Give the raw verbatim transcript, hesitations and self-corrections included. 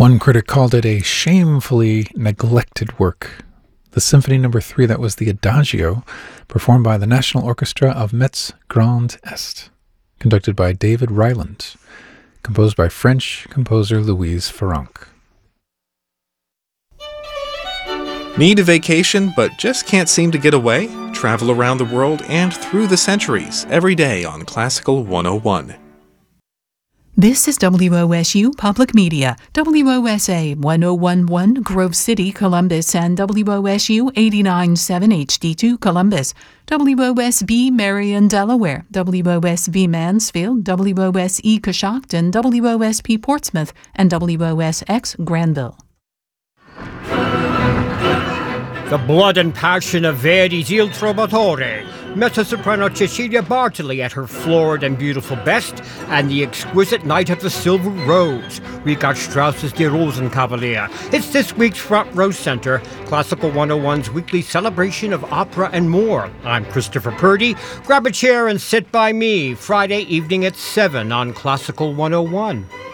One critic called it a shamefully neglected work. The Symphony Number Three, that was the Adagio, performed by the National Orchestra of Metz Grand Est, conducted by David Ryland, composed by French composer Louise Farrenc. Need a vacation but just can't seem to get away? Travel around the world and through the centuries every day on Classical one oh one. This is W O S U Public Media, W O S A one oh one point one Grove City, Columbus, and W O S U eighty-nine point seven H D two Columbus, W O S B Marion, Delaware, W O S B Mansfield, W O S E Coshocton, W O S P Portsmouth, and W O S X Granville. The blood and passion of Verdi's Il Trovatore, mezzo-soprano Cecilia Bartoli at her florid and beautiful best, and the exquisite Knight of the Silver Rose, Richard Strauss's Die Rosenkavalier. It's this week's Front Row Center, Classical one oh one's weekly celebration of opera and more. I'm Christopher Purdy. Grab a chair and sit by me, Friday evening at seven on Classical one oh one.